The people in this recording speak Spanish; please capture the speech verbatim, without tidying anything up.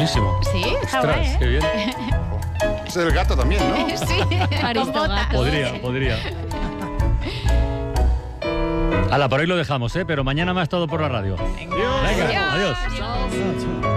buenísimo. Sí, está Ostras, guay, ¿eh? qué bien. Es el gato también, ¿no? Sí, Aristogato. Podría, podría. Hala, por hoy lo dejamos, ¿eh? Pero mañana más todo por la radio. Venga. Venga, Adiós. adiós.